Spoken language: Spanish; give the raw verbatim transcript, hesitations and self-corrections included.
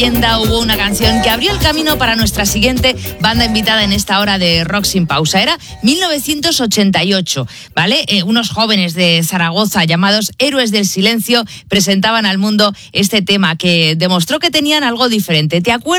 Hubo una canción que abrió el camino para nuestra siguiente banda invitada en esta hora de Rock Sin Pausa. Era mil novecientos ochenta y ocho, ¿vale? Eh, unos jóvenes de Zaragoza llamados Héroes del Silencio presentaban al mundo este tema que demostró que tenían algo diferente. ¿Te acuerdas?